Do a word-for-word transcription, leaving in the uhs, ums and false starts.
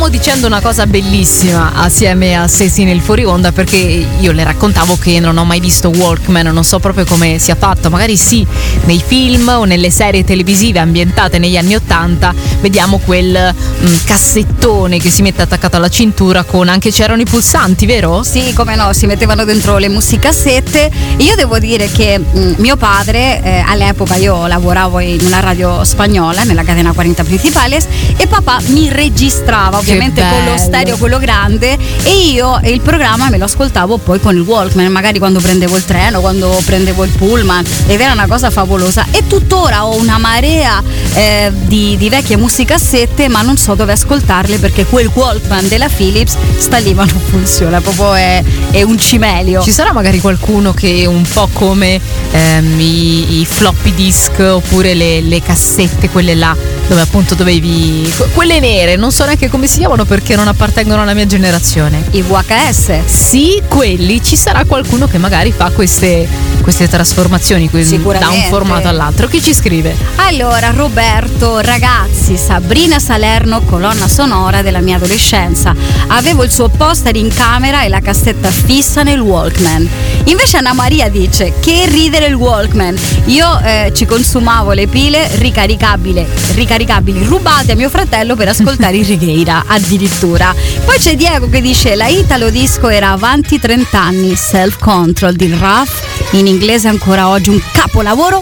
stavamo dicendo una cosa bellissima assieme a Sesi nel fuori onda, perché io le raccontavo che non ho mai visto Walkman, non so proprio come sia fatto. Magari sì, nei film o nelle serie televisive ambientate negli anni ottanta vediamo quel mh, cassettone che si mette attaccato alla cintura con anche c'erano i pulsanti, vero? Sì, come no, si mettevano dentro le musicassette. E io devo dire che mh, mio padre eh, all'epoca, io lavoravo in una radio spagnola nella catena quaranta Principales, e papà mi registrava ovviamente con lo stereo, quello grande, e io il programma me lo ascoltavo poi con il Walkman, magari quando prendevo il treno, quando prendevo il pullman, ed era una cosa favolosa. E tuttora ho una marea eh, di, di vecchie musicassette, ma non so dove ascoltarle perché quel Walkman della Philips sta lì ma non funziona, proprio è, è un cimelio. Ci sarà magari qualcuno che un po' come ehm, i, i floppy disk oppure le, le cassette, quelle là dove appunto dovevi, quelle nere, non so neanche come si chiamano perché non appartengono alla mia generazione, i V H S. Sì, quelli, ci sarà qualcuno che magari fa queste, queste trasformazioni da un formato all'altro. Chi ci scrive? Allora, Roberto: ragazzi, Sabrina Salerno, colonna sonora della mia adolescenza. Avevo il suo poster in camera e la cassetta fissa nel Walkman. Invece Anna Maria dice: che ridere il Walkman, io eh, ci consumavo le pile ricaricabili ricaricabili rubate a mio fratello per ascoltare i Righeira addirittura. Poi c'è Diego che dice: la Italo Disco era avanti trenta anni, Self Control di Ruff, in inglese ancora oggi un capolavoro